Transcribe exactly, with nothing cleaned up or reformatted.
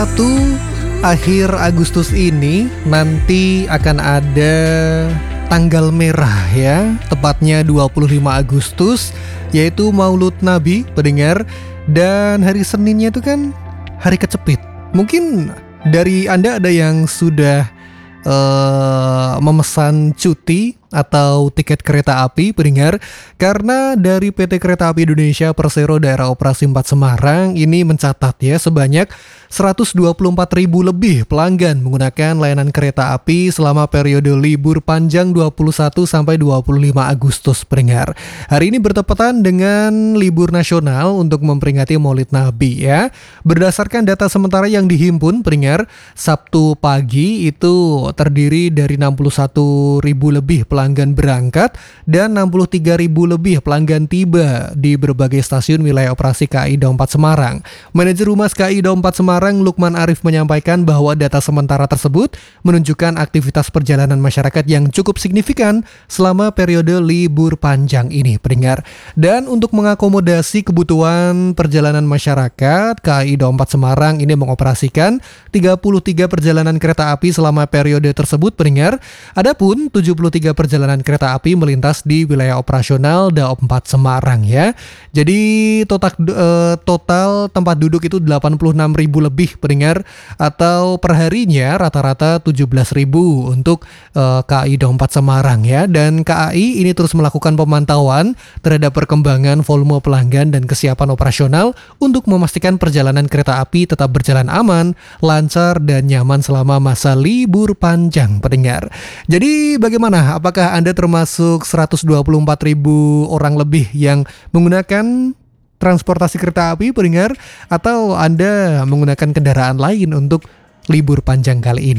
Satu akhir Agustus ini nanti akan ada tanggal merah ya, tepatnya dua puluh lima Agustus, yaitu Maulud Nabi, pendengar. Dan hari Seninnya itu kan hari kecepit. Mungkin dari Anda ada yang sudah uh, memesan cuti atau tiket kereta api, pendengar, karena dari P T Kereta Api Indonesia Persero Daerah Operasi empat Semarang ini mencatat ya sebanyak seratus dua puluh empat ribu lebih pelanggan menggunakan layanan kereta api selama periode libur panjang dua puluh satu sampai dua puluh lima Agustus, pendengar. Hari ini bertepatan dengan libur nasional untuk memperingati Maulid Nabi ya. Berdasarkan data sementara yang dihimpun, pendengar, Sabtu pagi itu terdiri dari enam puluh satu ribu lebih pelanggan pelanggan berangkat dan enam puluh tiga ribu lebih pelanggan tiba di berbagai stasiun wilayah operasi K A I Daob empat Semarang. Manajer Humas K A I Daob empat Semarang, Lukman Arif, menyampaikan bahwa data sementara tersebut menunjukkan aktivitas perjalanan masyarakat yang cukup signifikan selama periode libur panjang ini, pendengar. Dan untuk mengakomodasi kebutuhan perjalanan masyarakat, K A I Daob empat Semarang ini mengoperasikan tiga puluh tiga perjalanan kereta api selama periode tersebut, pendengar. Adapun tujuh puluh tiga perjalanan perjalanan kereta api melintas di wilayah operasional Daob empat Semarang ya. Jadi total, uh, total tempat duduk itu delapan puluh enam ribu lebih, pendengar, atau perharinya rata-rata tujuh belas ribu untuk uh, K A I Daob empat Semarang ya. Dan K A I ini terus melakukan pemantauan terhadap perkembangan volume pelanggan dan kesiapan operasional untuk memastikan perjalanan kereta api tetap berjalan aman, lancar, dan nyaman selama masa libur panjang, pendengar. Jadi bagaimana? Apakah Anda termasuk seratus dua puluh empat ribu orang lebih yang menggunakan transportasi kereta api, pendengar? Atau Anda menggunakan kendaraan lain untuk libur panjang kali ini?